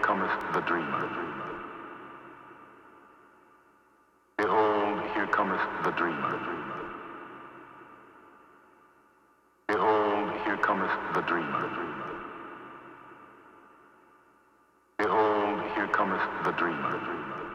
cometh the dream. Behold, here cometh the dream. Behold, here cometh the dream. Behold, here cometh the dream.